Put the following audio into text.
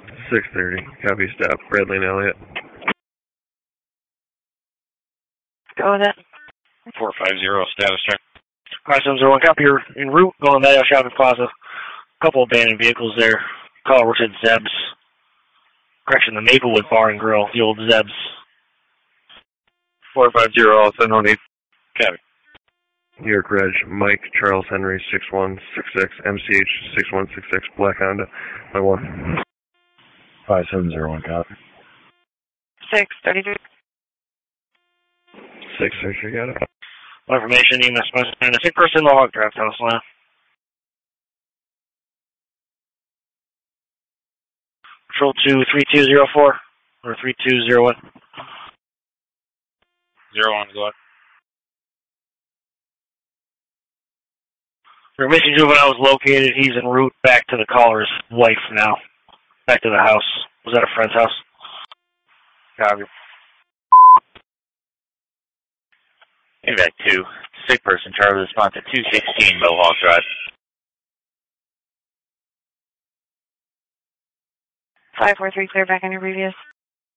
6:30. Copy. Stop. Bradley and Elliott. Go with it. 450, status check. 570, copy. You're en route going Vallejo Shopping Plaza. A couple abandoned vehicles there. Call Richard Zeb's. Correction, the Maplewood Bar and Grill, the old Zeb's. 450, all set, no need. Copy. New York Reg, Mike Charles Henry 6166, MCH 6166, Black Honda, by 1. 5701, copy. 633. 633, got it. More information, EMS and a sick person in the hog drive, Thomas Line. Patrol 23204 or 3201. 01, go ahead. Missing juvenile was located. He's en route back to the caller's wife now. Back to the house. Was that a friend's house? Copy. Back 2. Sick person, Charlie, response to 216 Mohawk Drive. 543, clear back on your previous.